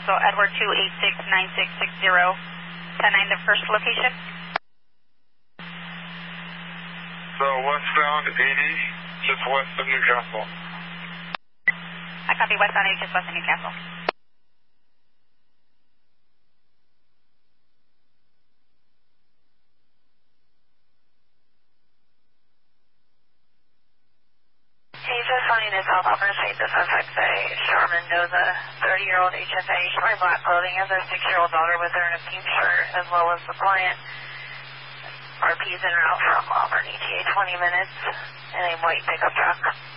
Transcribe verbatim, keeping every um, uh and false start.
So Edward two eight six nine six six zero, ten nine the first location. So westbound eighty, just west of Newcastle. I copy westbound eighty, just west of Newcastle. He's just finding his South Auburn Street. The suspect say Char Mendoza, thirty-year-old H S A. She's wearing black clothing, has her six-year-old daughter with her in a pink shirt, as well as the client. R P's en route from Auburn E T A twenty minutes in a white pickup truck.